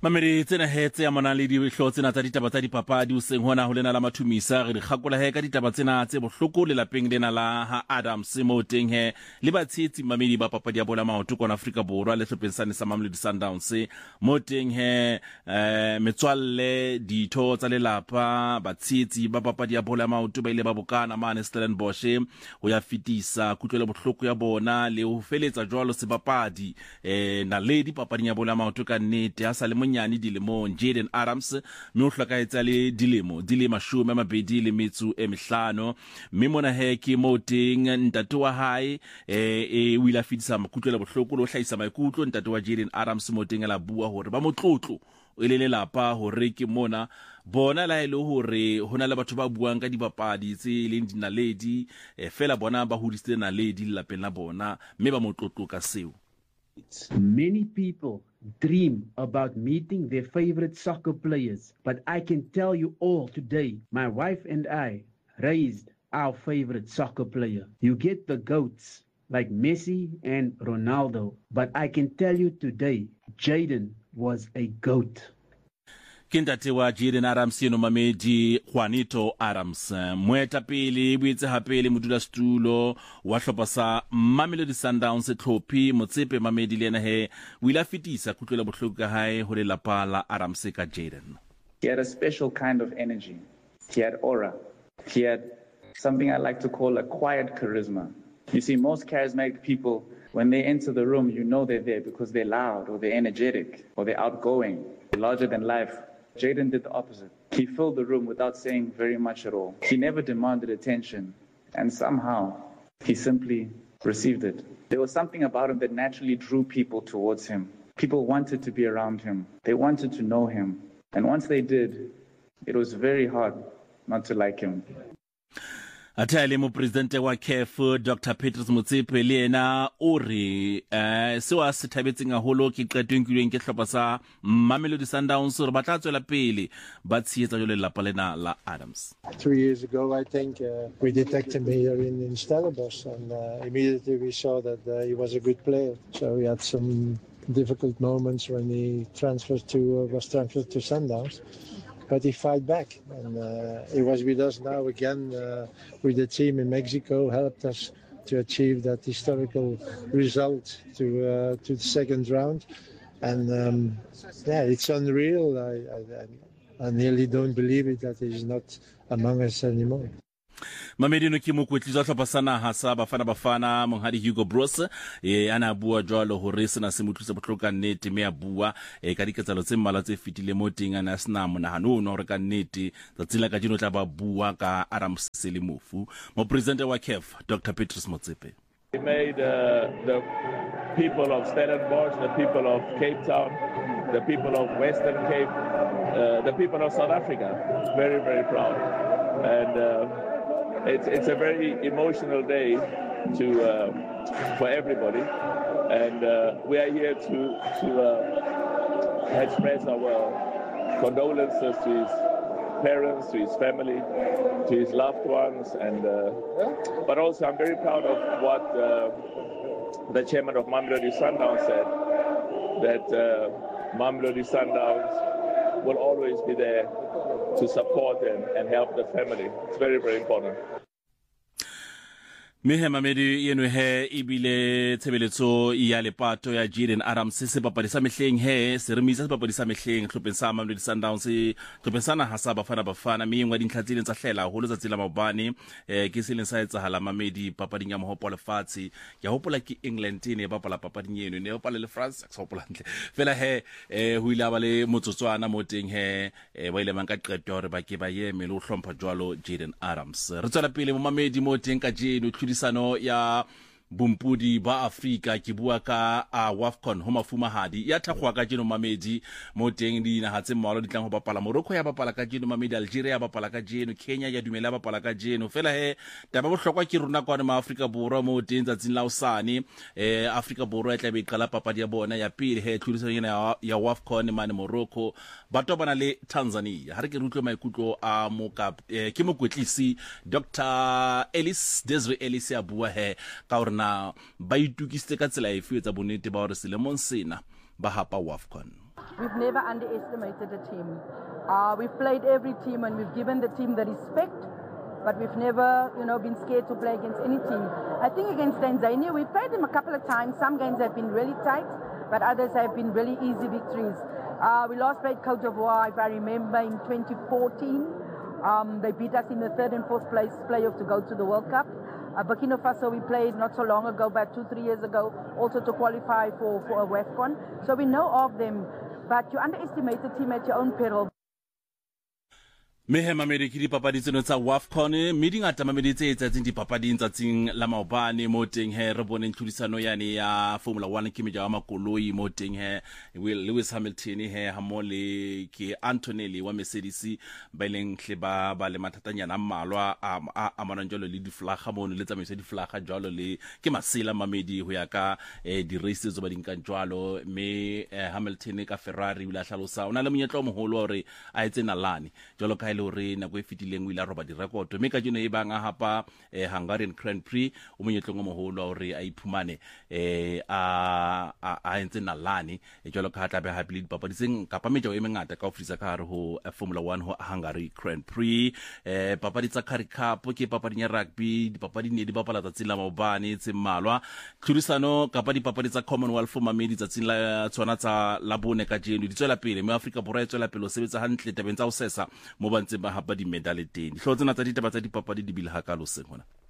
Mamedi tsena hetse ya mona le dihlo tsena tsa ditaba tsa dipapadi o seng hona ho lena la mathumisa re di kgakola he ka ditaba tsena tse bohloko le lapeng lena la ha Adams mo teng he le batshetsi mamedi ba papadi ya bola maoto kona Afrika Borwa le hlopeng sane sa Mamelodi Sundowns mo teng he metswalle ditho tsa lelapa batshetsi ba papadi ya bola maoto ba ile ba bokana mane Stellenbosch ho ya fitisa kutlwela bohloko ya bona le ho feletsa jwalo sebapadi na ledi papadi ya bola maoto ka nnete ha sa le nyani dilemo Jayden Adams mme o hlakaetsa le dilemo di le 25 mme mona he ke mo teng ntate wa hae o ile a fitisa makutlwela bohloko le ho hlahisa maikutlo ntate wa Jayden Adams mo teng la bua hore ba motlotlo o ile lelapa hore ke mona bona la ile hore hona le batho ba buang ka dibapadi tse leng dinaledi fela bona ba hodisitse naledi lapeng la bona mme ba motlotlo ka seo. Many people dream about meeting their favorite soccer players, but I can tell you all today, my wife and I raised our favorite soccer player. You get the GOATs like Messi and Ronaldo, but I can tell you today, Jayden was a GOAT. Kintate wa Jayden Adams no mamedi Juanito Adams moeta pele buitse hapele modula stulo wa hlopa sa Mamelodi Sundowns tlhophi motsepe mamedi le ena he o ile fitisa kutlwela bohloko ka hae ho le lapa la Adams ka Jayden. He had a special kind of energy. He had aura. He had something I like to call a quiet charisma. You see, most charismatic people, when they enter the room, you know they're there because they're loud or they're energetic or they're outgoing, they're larger than life. Jayden did the opposite. He filled the room without saying very much at all. He never demanded attention, and somehow he simply received it. There was something about him that naturally drew people towards him. People wanted to be around him. They wanted to know him. And once they did, it was very hard not to like him. Atale mo presidente wa CAF Dr. Petrus Motsepe le ena o re se wa se thabetseng a holo ke qetong kilweng ke hlopa sa Mamelodi Sundowns re batla tswela pele ba tshietsa jole lapa lena la Adams. 3 years ago, I think we detected him here in Stellenbosch, and immediately we saw that he was a good player. So we had some difficult moments when he was transferred to Sundowns. But he fight back, and he was with us now again with the team in Mexico, helped us to achieve that historical result to the second round. And it's unreal. I nearly don't believe it that he's not among us anymore. Mamedi no ke mokwetliso tlhopha sana ha sa bafana monghadi Hugo Bros ana bua jwalo hore sena se mothusa bohloka nnete me a bua ka diketsalo tse mmala tse fitile mo teng ana sena monahano no hore ka nnete tsatsila ka dino tla ba bua ka Adams Selemofu mo president wa CAF Dr. Petrus Motsepe. He made the people of Stellenbosch, the people of Cape Town, the people of Western Cape, the people of South Africa very, very proud. And it's a very emotional day for everybody, and we are here to express our condolences to his parents, to his family, to his loved ones, and but also I'm very proud of what the chairman of Mamelodi Sundowns said, that Mamelodi Sundowns will always be there to support and help the family. It's very, very important. Mehe mamedi yenu he ibile tshebeletso ya lepato ya Jayden Adams se papadi sa mehleng he se remisa se papadi sa mehleng hlopeng sa Mamelodi Sundowns hlopeng sana ha sa bafana mengwa dintlha tse leng tsa hlela holo tsa tsela mabane ke se leng sa etsahala mamedi papading ya mohopo lefatshe ya hopola ke England ne bapala papading eno ne hopola le France sa hopola ntle fela he ho ile ba le motsotswana mo teng he ba ile mang ka qeto hore ba ke ba yeme le ho hlompha jwalo Jayden Adams re tswela pele mo mamedi mo teng ka jeno sano ya bumpudi ba Afrika ke bua ka WAFCON ho mafumahadi ya thakgwa ka jeno mamedi mo teng di na hatse mmalo di tlang ho bapala Morocco ya bapala ka jeno mamedi Algeria ya bapala ka jeno Kenya ya dumela bapala ka jeno fela he taba bohlokwa ke rona kwa ma Afrika Borwa mo teng tsatsing la usane Afrika Borwa e tla be qala papadi ya bona ya pele he tlhodiso yena ya WAFCON mane Morocco batho bana le Tanzania ha re ke rutlwe maikutlo a ke mokwetlisi Dr. Desiree Ellis ya bua he ka na ba itukisitse ka tsela efe tsa bonnete ba hore selemong sena ba hapa WAFCON. we've never underestimated a team. We've played every team and we've given the team the respect, but we've never, been scared to play against any team. I think against Tanzania, we played them a couple of times. Some games have been really tight, but others have been really easy victories. We last played Cote d'Ivoire, if I remember, in 2014. They beat us in the 3rd and 4th place playoff to go to the World Cup. Burkina Faso we played not so long ago, about 2-3 years ago, also to qualify for a WAFCON. So we know of them, but you underestimate the team at your own peril. Mehe mamedi ke dipapadi tseno tsa WAFCON mme dingata mamedi tse etsatsing dipapading tsatsing la maobane mo teng he re boneng tlhodisano yane ya Formula 1 ke meja wa makoloi mo teng he Lewis Hamilton he ha mo le ke Antonelli wa Mercedes ba leng hle ba le mathatanyana mmalwa a mananjolo le diflaga mo le tsamaiso diflaga jwalo le ke masela mamedi ho ya ka di races tso ba dinkang jwalo mme Hamilton ka Ferrari la hlalosa ona le monyetlo mo holo hore a etse nalane jwalo ka lore na go fetileng o ila roba direkoto mme ka jeno e bang a hapa Hungarian Grand Prix o monyetlong o moholo hore a iphumane a entse nalane jwalo ka tla be happy le dipapaditseng kapa meja e mengata ka ofisa ka hare ho Formula 1 ho Hungary Grand Prix papadi tsa Currie Cup ke papadi ya rugby dipapadi ne di bapala tsa la maobane tse mmalwa tlhodisano kapa dipapadi tsa Commonwealth for mamedi tsa la tsona tsa la bone ka jeno di tswela pele mo Afrika Borwa e tswela pele o sebetsa hantle tabeng tsa o sesa mo tse ba hapa di medal teng hlo tsena tsa ditaba tsa dipapadi di bile ha ka lo seng hona